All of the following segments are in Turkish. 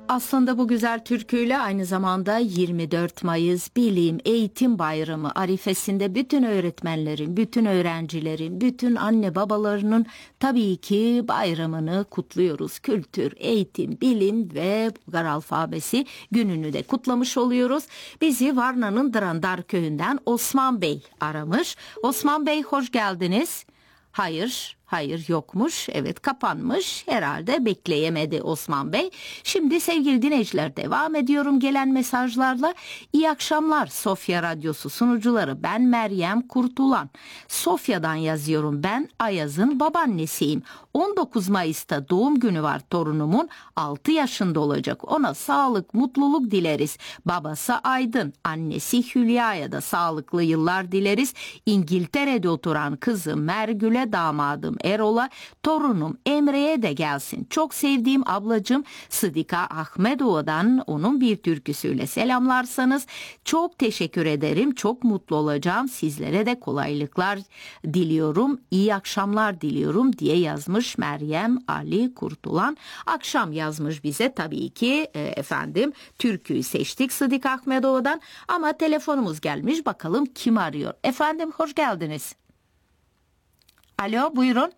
Aslında bu güzel türküyle aynı zamanda 24 Mayıs Bilim Eğitim Bayramı arifesinde bütün öğretmenlerin, bütün öğrencilerin, bütün anne babalarının tabii ki bayramını kutluyoruz. Kültür, eğitim, bilim ve Bulgar alfabesi gününü de kutlamış oluyoruz. Bizi Varna'nın Drandar köyünden Osman Bey aramış. Osman Bey hoş geldiniz. Hayır yokmuş. Evet kapanmış. Herhalde bekleyemedi Osman Bey. Şimdi sevgili dinleyiciler devam ediyorum gelen mesajlarla. İyi akşamlar Sofya Radyosu sunucuları. Ben Meryem Kurtulan. Sofya'dan yazıyorum. Ben Ayaz'ın babaannesiyim. 19 Mayıs'ta doğum günü var torunumun. 6 yaşında olacak. Ona sağlık, mutluluk dileriz. Babası Aydın, annesi Hülya'ya da sağlıklı yıllar dileriz. İngiltere'de oturan kızım Mergül'e, damadım Erol'a, torunum Emre'ye de gelsin. Çok sevdiğim ablacığım Sıdika Ahmedova'dan onun bir türküsüyle selamlarsanız çok teşekkür ederim. Çok mutlu olacağım. Sizlere de kolaylıklar diliyorum. İyi akşamlar diliyorum diye yazmış Meryem Ali Kurtulan. Akşam yazmış bize tabii ki türküyü seçtik Sıdika Ahmedova'dan ama telefonumuz gelmiş. Bakalım kim arıyor? Efendim hoş geldiniz. Alo buyurun.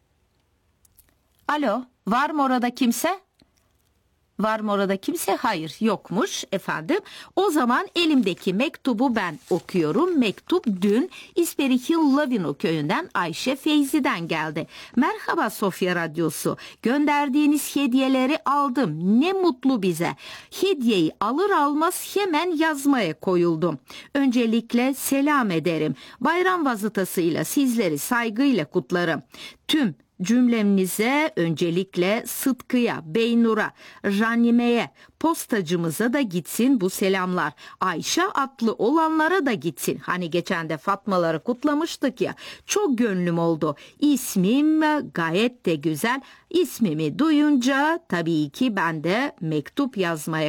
Alo var mı orada kimse? Var mı orada kimse? Hayır yokmuş efendim. O zaman elimdeki mektubu ben okuyorum. Mektup dün İsperihil Lavino köyünden Ayşe Feyzi'den geldi. Merhaba Sofya Radyosu. Gönderdiğiniz hediyeleri aldım. Ne mutlu bize. Hediyeyi alır almaz hemen yazmaya koyuldum. Öncelikle selam ederim. Bayram vasıtasıyla sizleri saygıyla kutlarım. Tüm cümlemize öncelikle Sıtkı'ya, Beynur'a, Ranime'ye, postacımıza da gitsin bu selamlar. Ayşe adlı olanlara da gitsin. Hani geçen de Fatmaları kutlamıştık ya. Çok gönlüm oldu. İsmim gayet de güzel. İsmimi duyunca tabii ki ben de mektup yazmaya